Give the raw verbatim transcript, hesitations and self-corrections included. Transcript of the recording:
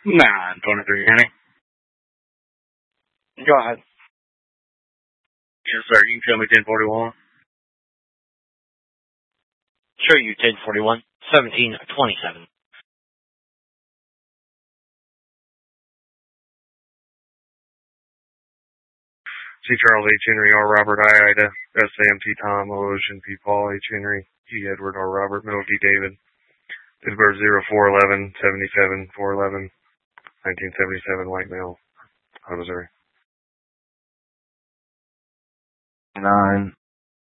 nine twenty-three, Henry. Go ahead. Yes, sir. You can tell me ten forty-one. Show you ten forty-one, seventeen twenty-seven. C. Charles H. Henry, R. Robert, I. Ida, S. Sam T. Tom, O. Ocean, P. Paul, H. Henry, E. Edward, R. Robert, Middle D. David, Pittsburgh zero four eleven seventy-seven four eleven nineteen seventy-seven, white male, Missouri. Nine.